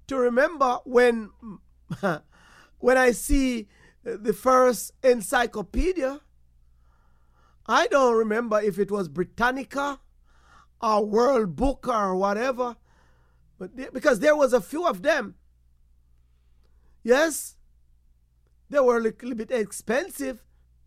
to remember when when I see the first encyclopedia. I don't remember if it was Britannica or World Book or whatever, but because there was a few of them. Yes, they were a little bit expensive.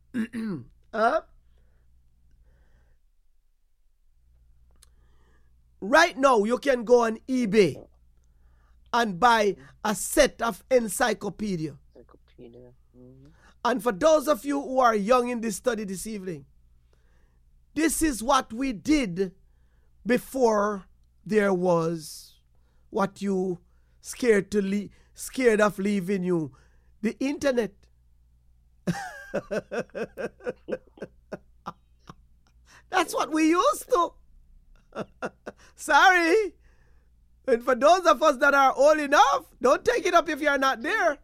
Right now, you can go on eBay and buy a set of encyclopedia. And for those of you who are young in this study this evening, this is what we did before there was what you scared of leaving you, the internet. That's what we used to. Sorry. And for those of us that are old enough, don't take it up if you're not there.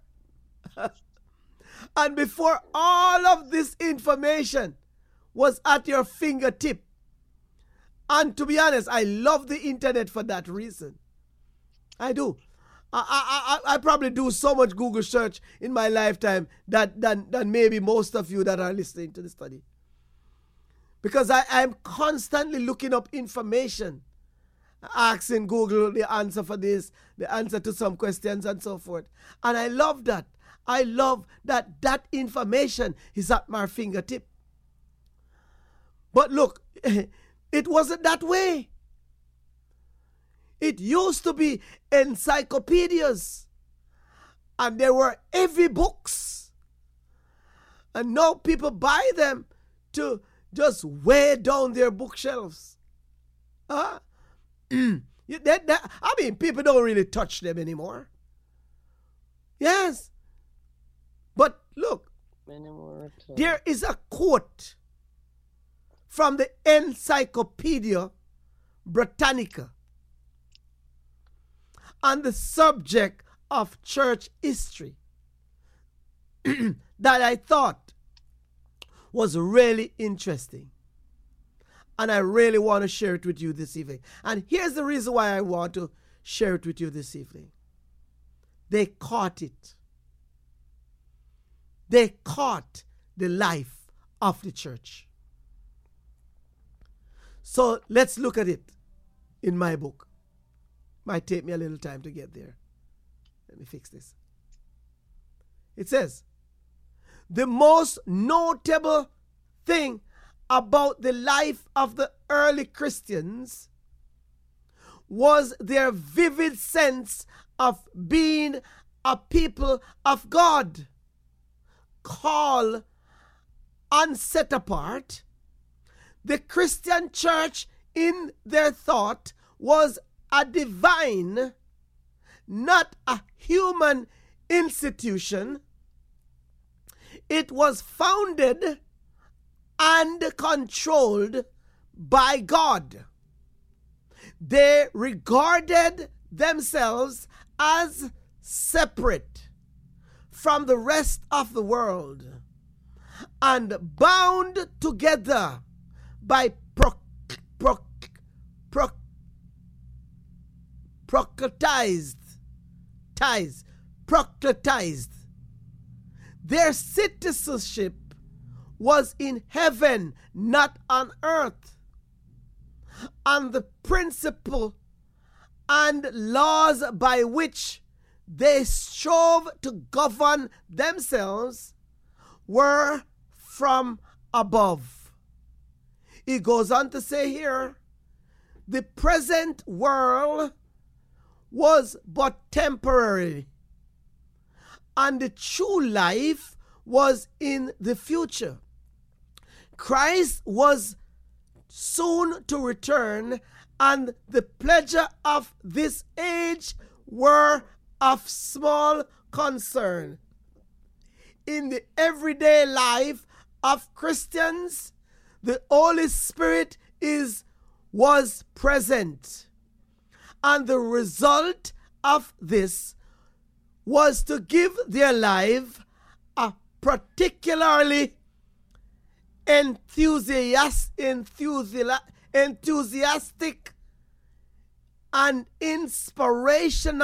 And before all of this information was at your fingertip, and to be honest, I love the internet for that reason. I do. I probably do so much Google search in my lifetime than maybe most of you that are listening to the study. Because I'm constantly looking up information, asking Google the answer for this, the answer to some questions and so forth. And I love that. I love that that information is at my fingertip. But look, it wasn't that way. It used to be encyclopedias. And there were heavy books. And now people buy them to just weigh down their bookshelves. I mean, people don't really touch them anymore. Yes. But look, there is a quote from the Encyclopedia Britannica on the subject of church history that I thought was really interesting. And I really want to share it with you this evening. And here's the reason why I want to share it with you this evening. They caught it. They caught the life of the church. So let's look at it in my book. Might take me a little time to get there. Let me fix this. It says, the most notable thing about the life of the early Christians was their vivid sense of being a people of God, called and set apart. The Christian church, in their thought, was a divine, not a human institution. It was founded and controlled by God. They regarded themselves as separate from the rest of the world and bound together by procretized. Their citizenship was in heaven, not on earth. And the principle and laws by which they strove to govern themselves were from above. He goes on to say here, the present world was but temporary, and the true life was in the future. Christ was soon to return, and the pleasure of this age were of small concern. In the everyday life of Christians, the Holy Spirit was present. And the result of this was to give their life a particularly enthusiastic and inspirational